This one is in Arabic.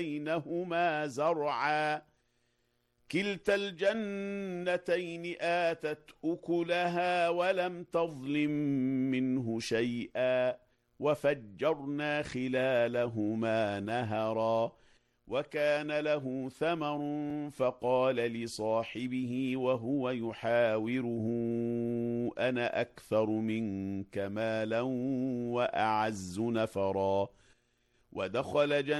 بينهما زرعا كلتا الجنتين آتت أكلها ولم تظلم منه شيئا وفجرنا خلالهما نهرا وكان له ثمر فقال لصاحبه وهو يحاوره أنا أكثر منك مالا وأعز نفرا ودخل